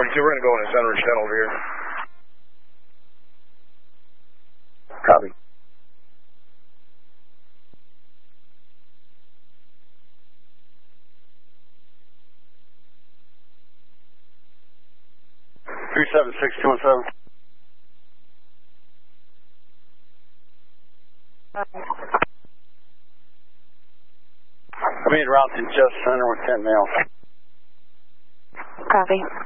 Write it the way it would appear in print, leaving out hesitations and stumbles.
42, we're going to go in the center of Shen over here. Copy. Three 76217. I made route to Just Center with 10 males. Copy.